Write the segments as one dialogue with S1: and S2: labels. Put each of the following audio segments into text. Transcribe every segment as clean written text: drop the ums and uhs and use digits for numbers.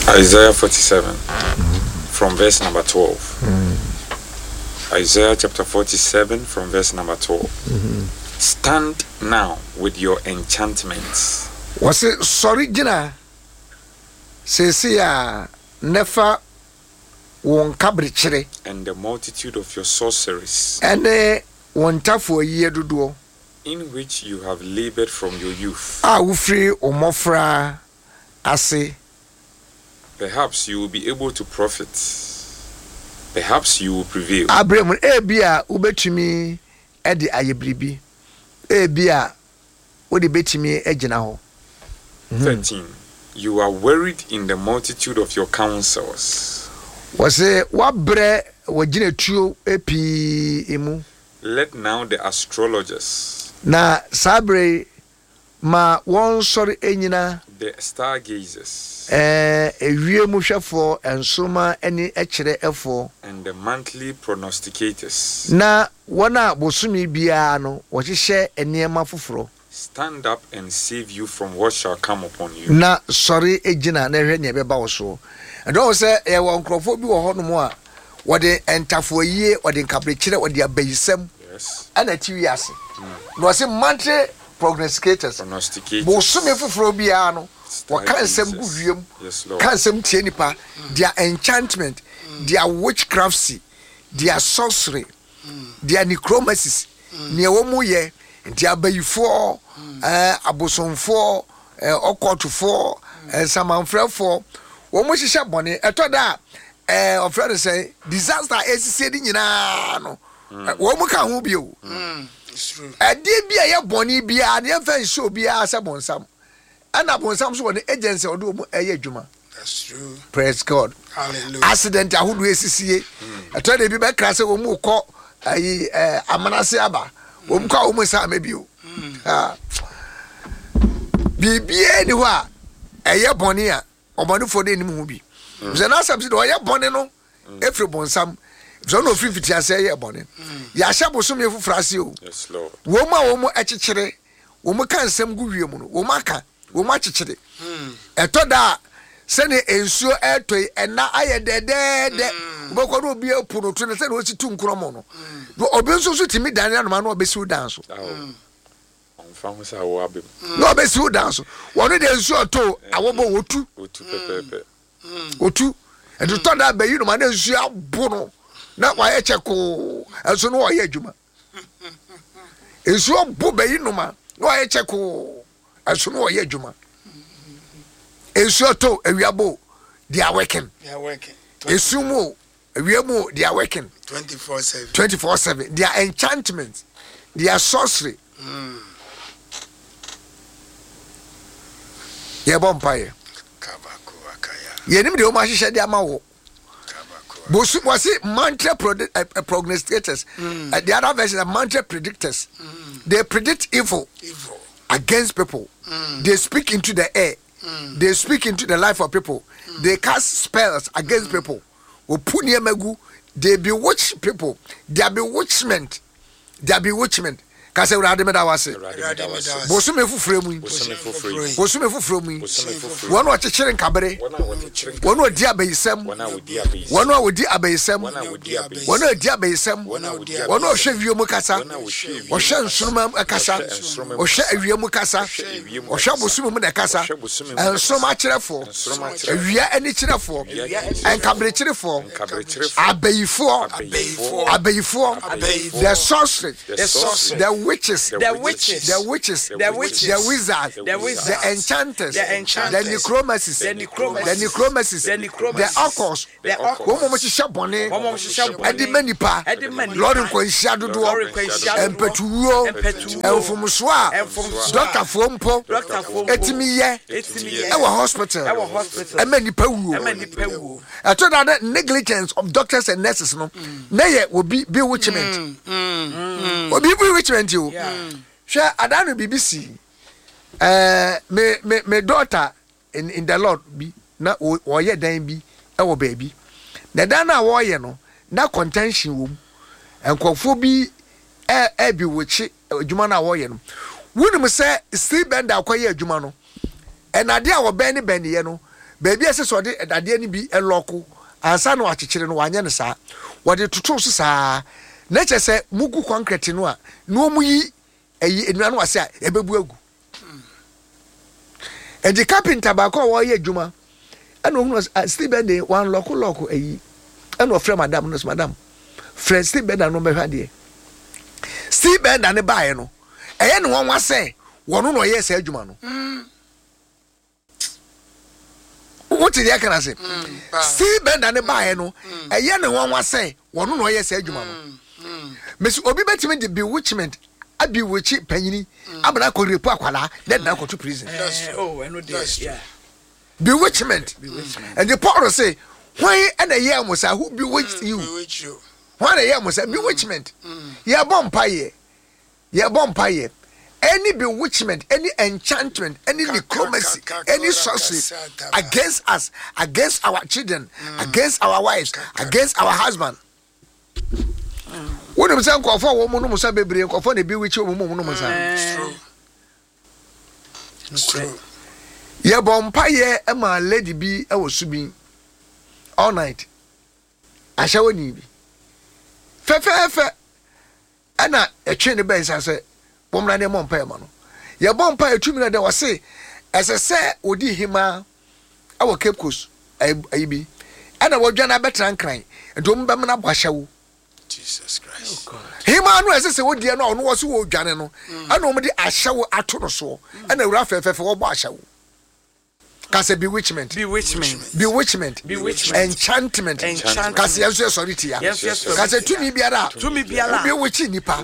S1: Isaiah 47 from verse number 12. Isaiah chapter 47 from verse number 12. Stand now with your enchantments.
S2: Was it sorry, Jina? Sesia nefa won kabrichere.
S1: And the multitude of your sorceries.
S2: Ene won tafo ye dodo.
S1: In which you have labored from your youth.
S2: Ufri omofra ase.
S1: Perhaps you will be able to profit. Perhaps you will prevail.
S2: Abraham ebia ubetumi edi ayebribi. Ebia odi betumi ejina ho.
S1: 13. You are worried in the multitude of your counsels.
S2: Was it wabre wajine tuo epi emu?
S1: Let now the astrologers.
S2: Na sabre ma won sorry enyina.
S1: The stargazers.
S2: Ewie muhwefo ensoma eni ekire efo.
S1: And the monthly prognosticators.
S2: Na wona bosumi bia no wo hihye eniema foforo.
S1: Stand up and save you from what shall come upon you.
S2: Na sorry ejina na hwe ne beba wo so. Ado se e wo nkrofo bi wo hono mo a wode entafo yie wode nkabrekire wode abayisam.
S1: Yes.
S2: Ana tiwi ase. No se monthly prognosticators. Bosumi foforo bia no wakan sem gu wiem. Kan sem tie nipa. Their enchantment, their witchcraftsy, their sorcery, their necromancies. Ne wo mu ye nti abayifo abosonfo okotufo samanfrefo wo mo hihye bone etoda ofrede say disaster esise di nyina no wo mo ka ho bio it's true ade bia ye bone bia ne fa show bia se bonsam ana bonsam so woni agency odo mo eye adwuma.
S3: That's true.
S2: Praise God.
S3: Hallelujah.
S2: Accident ahodo esisiye etoda bi be kra se wo mo kọ ayi amanase aba wo mkwa wo musa mebio bibie ni ho a eye bone a obonefo de nim ho bi ze na asam se de oye bone no efre bonsam zo no fifiti ase eye bone ya hye bosom ye fufrase o.
S1: Yes Lord.
S2: Wo ma wo mu ekekere wo mu kan sam gu wiem no wo maka wo ma kekere etoda se ne ensuo etoi ena aye dedede ubekwa no obi epuno to ne se no situ nkromo no obi nso so timi dan na no obesiu dan so
S1: Onfa sa wo abem
S2: no obesiu dan so wonu de ensuo to awobo wotu
S1: pepepe
S2: wotu and to da be you no man ensuo abo no na wa ye cheko enso no oye adwuma ensuo bo be you no ma no wa ye cheko enso no oye adwuma ensuo to awiabo they are working. Esumo awiamo they are working 24/7 their enchantment, their sorcery. Ye bompaye yenim de o ma hihye de amawo bosu wasi mantra prognosticators. The other version are mantra predictors. They predict evil against people. They speak into the air. They speak into the life of people. They cast spells against people. They bewitch people. Their bewitchment. Kase urade me da wase bosume fufure mu wono chechere nkabere wono odi abayisem wono odi abayisem wono odi abayisem wono ohwe wiemu kasa ohwe nsunuma kasa ohwe awiemu kasa ohwe bosume mu na kasa ensoma kyerefo awia ani kyerefo enkabere kyerefo abayifo the sorcery the witches, the wizards, the enchanters, the necromancists, the occurs, woman shabone, and the manipa, Lord and Shadow, and Petuo, and from Swa, Dr. Fompo, Etimiye, our hospital, and many pewu. I told that negligence of doctors and nurses, no, nay, will be bewitchment. Will be bewitchment. Share Adano BBC. Me daughter in the Lord be na oye dan bi e baby. The dana woye no na contention wom. Enkofo bi bi wochi adwuma na woye no. Wunu me say Steve Bender akoye adwuma no. Enade a wo ben ye no baby ese so de dade ni bi eloko ansa no akekere no wanye ne saa wode toto so saa na chese mugu concrete no a no mu yi eyi enua no wase a ebebu agu e di carpenter ba ko wo ye adwuma ana ohunu still bend dey one lock eyi ana ofre madam no madam friend still bend no be hwade still bend na ne bae no eye ne won wase wono no ye sa adwuma no what did you can say still bend na ne bae no eye ne won wase wono no ye sa adwuma no mesu obi betime the bewitchment abi wechi panyini abana ko repu akwala let na go to prison
S3: oh I know this yeah
S2: bewitchment and the Paul say why and a year was who bewitched you why a year was a bewitchment ya bompaye any bewitchment any enchantment any necromancy any sorcery against us against our children against our wives against our husband when we say ko for wo mu no musa bebre ko for na bewitch wo mu no musa
S3: it's true
S2: ye bompaye e ma lady bi e wo subi all night ashawo ni bi fe ana etwe ne ben sa se bomra ne bompaye ma no ye bompaye tumi na de wo se ese odi hima awo Cape Coast ayi bi ana wo dwa na betra nkran ndom bem na bwahyawo
S3: Jesus Christ
S2: oh God hima no ese wo die no ono wo so wo dwane no ana o mde ahyawo ato no so ana wura fefefe wo bwa ahyawo Kase bewitchment. Enchantment. Kase yesu authority ya. Kase tumi biara. Ubewitchi nipa.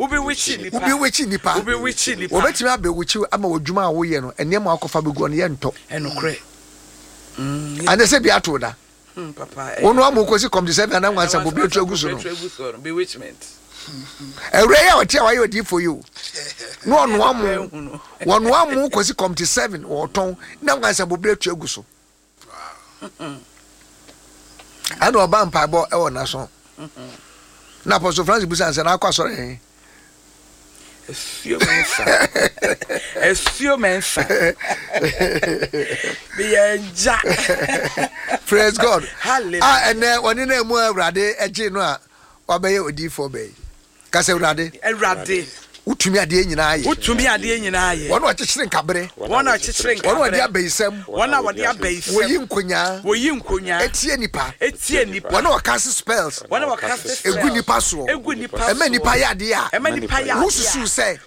S2: Obetimi abewitchi ama odwuma a wo ye no enema akofa begu no ye nto.
S3: Enokre.
S2: Ande se bia to da.
S3: Papa.
S2: Ono amokosi come to 7 na nwansa bo betu aguso no.
S3: Bewitchment.
S2: Ewreya wotia wa yodi for you. No ono amu. Wono amu kosi come to 7 or ton na nwansa bo betu aguso. Ano oba mpa bo e wona so. Na Apostle Francis busa nse na akwasore.
S3: Esio mensa. Bienja.
S2: Praise God.
S3: Hallelujah.
S2: And woni na mu awrade eje no a obeye odifo be. Kase awrade.
S3: Awrade.
S2: Utumi ade nyina aye. Wono akyekyere nkabre. Wono ade abeisem.
S3: Wono ade abeisem.
S2: Woyi nkonya. Etie nipa. Wono wakase spells. Egu nipa so. Ema nipa ya ade a. Wosusu se.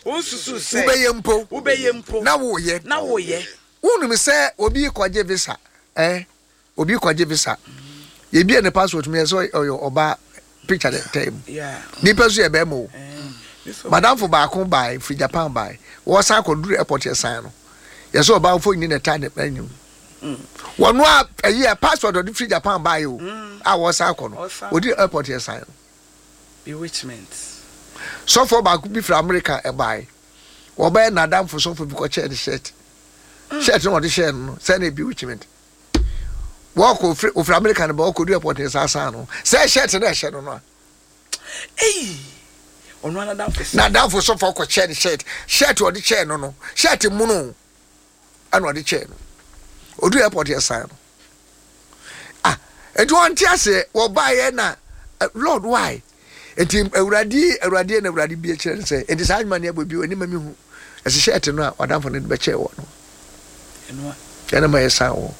S2: Ubeye mpo. Na woye. Wonu se obi kwaje visa. Obi kwaje visa. Ye bia ne passport me so oba picture the time.
S3: Yeah.
S2: Nipa so ye be mo. Madam for back home by free Japan by was I could do airport your sign. You saw about for in the time menu. One a year passport of the free Japan by you. I was I would do airport your sign.
S3: Bewitchment.
S2: So for back could be from America a buy. Or buy Nadam for some for because the shirt. Shirt on the shirt, send a bewitchment. Walk of American ball could do airport his asano. Say shirt and a shirt or not.
S3: Hey!
S2: Na down for so for chair shirt or the chair no shirt muno and what the chair no odu airport here sign e do antia say wo buy na Lord why etim awradi na awradi bi kire say it is hard man ya bobi oni mami hu e shirt no a wadam for no be chair wo no
S3: eno
S2: yana mai sign wo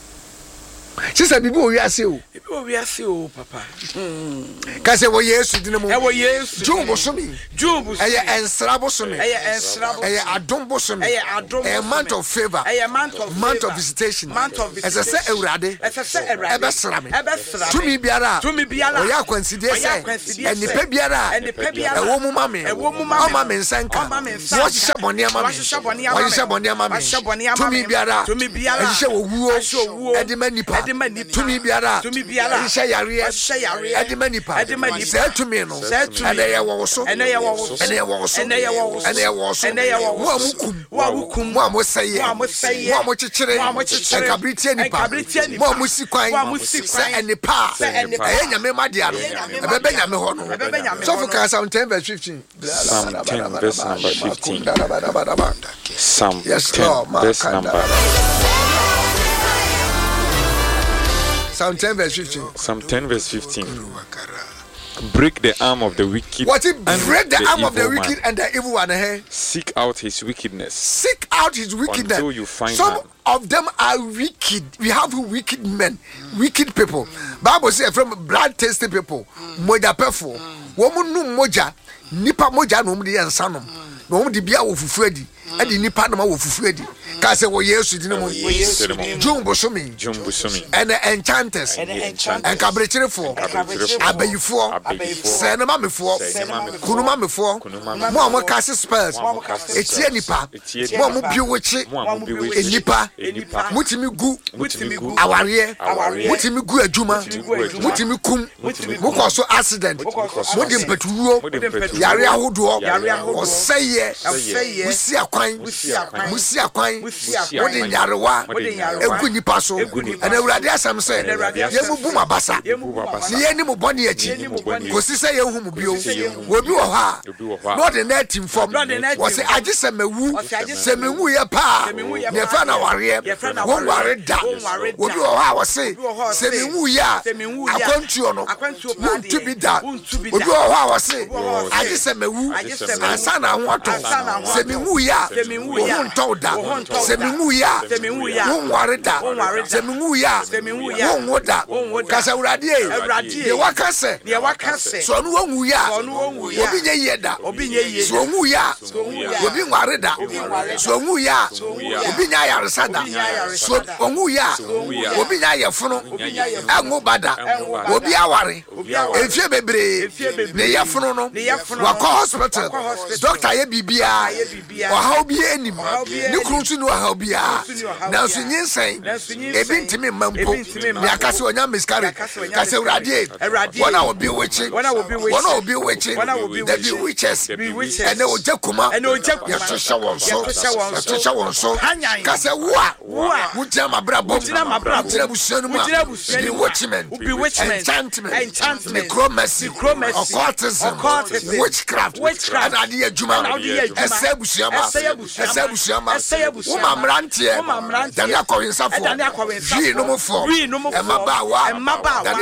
S2: Sisa bibi o wiase
S3: o papa
S2: ka se wo Yesu dinamo
S3: wo Yesu
S2: Jumbo somi eye ensrabo somi eye adombo somi eye month of favor month of visitation ese se ewrade ebe sra me tumi biara o ya consider say enipa biara ewo mu mame o mame nsanka wo hye bone ama me tumi biara ehye wo wuo edi manipa tumi biara ehye yare edi manipa say to me no and ye wo so wa mukum wa mo seye wa mo chichire enkabriti nipa wa mo sikwan say enipa nyame madia no ebebe nyame ho no so for Psalm 10 verse 15
S1: Psalm 10 verse number 15 Psalm 10 verse number
S2: Psalm 10 verse 15.
S1: Psalm 10 verse 15. Break the arm of the wicked.
S2: What it break the arm of the wicked and the evil one?
S1: Seek out his wickedness.
S2: Seek out his wickedness.
S1: Until you find
S2: some of them are wicked. We have wicked men, wicked people. Bible says from blood tasting people. Moja pefo. Woman no moja. Nipa moja no mudi ansanom. No mudi bia wo fufuadi. Edi nipa no ma wo fufuadi. Ka se wo Yesu di no mo. Jumbo somi. And enchanters. And kabrecherefo. Abayifo. Senema mefo. Kunuma mefo. Mo mo cast spells. Etie nipa. Mo mo biwochi. Enipa. Mutimi gu. Aware. Mutimi gu adwuma. Mutimi kum. Mo koso accident. Mo di mpetuwo. Yare ahodo. Oseye. Musi akwan. Wodi nyarewa egu nipa so ana urade asam se yemu bu mabasa ni yeni mu boni achi kosi se yehu mu bio obi wo ha no the net inform wo se age se mewu ye pa ne fa na ware wo ware da obi wo ha wo se mewu ya akwantuo no wontu bi da obi wo ha wo se age se mewu ansa na ho ato se mewu ya wo nto da se mewu ya won ware da se mewu ya won woda kasa urade e waka se so no won ya obi nye yeda so won ya obi ware da so won ya obi nya yaresa da so won ya obi nya yefunu anwo bada obi aware efie bebre ne yefunu no wako hospital doctor ye bibia o ha obi enim ni kruntu no ha obi a na so nyinsen ebi ntimi mampo ni akase onya miskare kase urade wona obi wechi the bewitches ene ojakuma ya tosha wonso kase wo mujama brabo mujira bushanu ma bewitchment enchantment necromancy occultism witchcraft and ade adwuma esebusiama umamrantie dani akoyinsafo vi no mofo emaba dani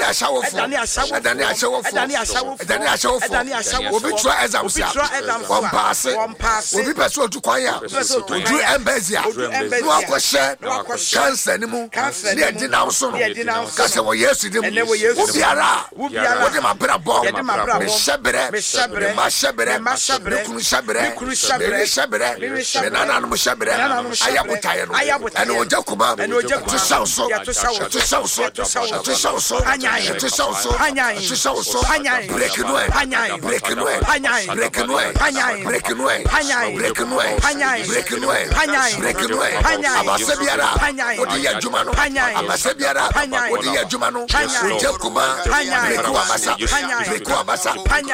S2: ashawofo obi try exams on pass obi person to kwanya do embezia no akwhye cancer ni mu ne dinam so no kase wo Yesu dem obiara wode mabra bo me shebre kunu shebre me nana no shebre ayabutaye no and ojakuma to shawso break abasebiara odiya jumano abasebiara odiya jumano ojakuma break abasa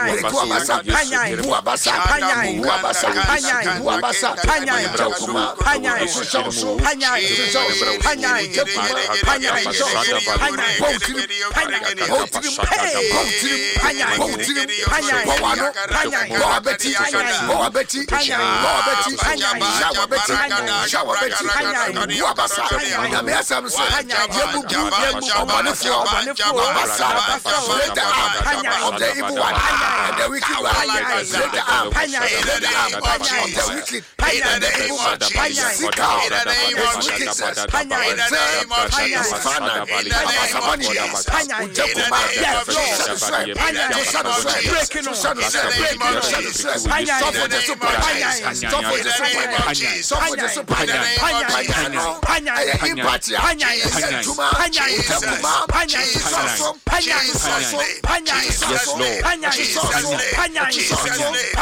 S2: of the evil one and the wicked one. Break the arm of the wicked and the evil one. Seek out his wickedness.